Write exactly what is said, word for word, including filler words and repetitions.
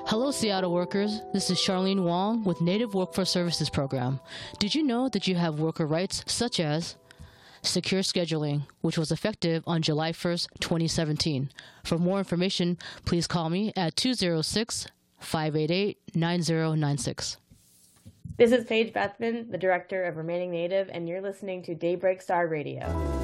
Hello, Seattle workers. This is Charlene Wong with Native Workforce Services Program. Did you know that you have worker rights such as secure scheduling, which was effective on July first, twenty seventeen. For more information, please call me at two oh six, five eight eight, nine oh nine six. This is Paige Bethman, the director of Remaining Native, and you're listening to Daybreak Star Radio.